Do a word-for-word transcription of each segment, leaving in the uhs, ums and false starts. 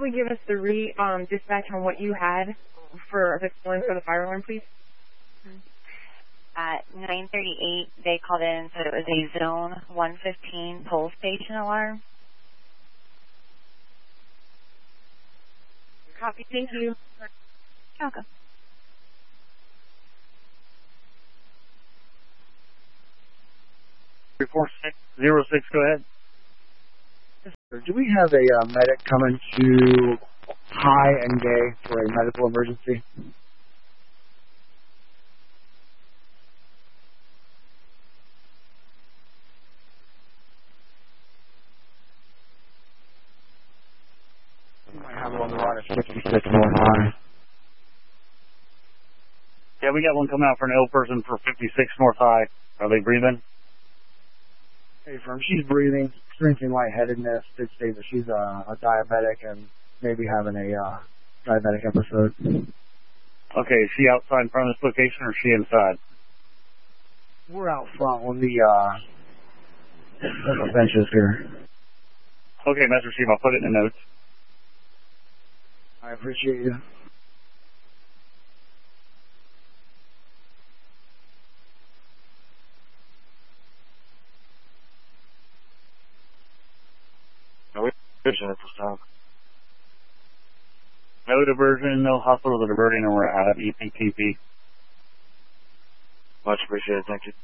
briefly give us the re um, dispatch on what you had for exploring for the fire alarm, please? At nine thirty-eight, they called in and said it was a zone one fifteen pole station alarm. Copy. Thank you. You're welcome. three four six zero six, go ahead. Do we have a uh, medic coming to High and Gay for a medical emergency? I have one more at fifty-six North High. Yeah, we got one coming out for an ill person for fifty-six North High. Are they breathing? Hey, firm. She's breathing, experiencing lightheadedness. Did say that she's a, a diabetic and maybe having a uh, diabetic episode. Okay, is she outside in front of this location or is she inside? We're out front on the uh, the benches here. Okay, Master Chief, I'll put it in the notes. I appreciate you. No diversion at this time. No diversion, no hospitals are diverting, and we're out of E P T P. Much appreciated, thank you.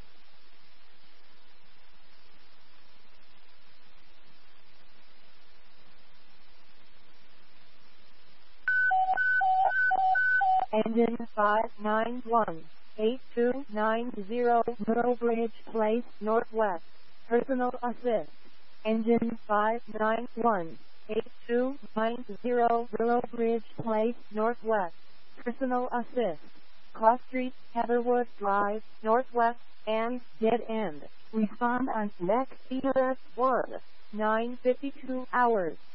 Engine five nine one, eight two nine zero, Middlebridge Place, Northwest. Personal assist. Engine five nine one, eight two nine zero, Middlebridge Place, Northwest. Personal assist. Cross Street, Heatherwood Drive, Northwest, and dead end. Respond on next E R S one, nine fifty-two hours.